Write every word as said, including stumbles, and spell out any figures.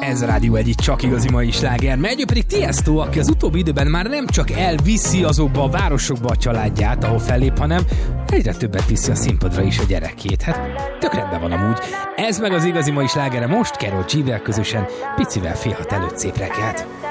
Ez a Rádió egy csak igazi mai sláger. Megyő pedig Tiesto, aki az utóbbi időben már nem csak elviszi azokba a városokba a családját, ahol fellép, hanem egyre többet viszi a színpadra is a gyerekét. Hát tök rendben van amúgy. Ez meg az igazi mai slágere most, Karol G-vel közösen, picivel félhat előtt szép reggelt.